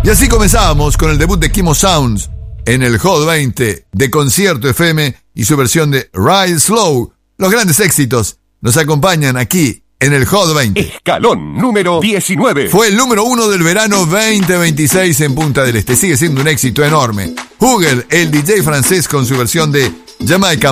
Y así comenzábamos con el debut de Kimo Sounds en el Hot 20 de Concierto FM y su versión de Ride Slow. Los grandes éxitos nos acompañan aquí en el Hot 20. Escalón número 19. Fue el número 1 del verano 2026 en Punta del Este. Sigue siendo un éxito enorme. Hugel, el DJ francés, con su versión de Jamaica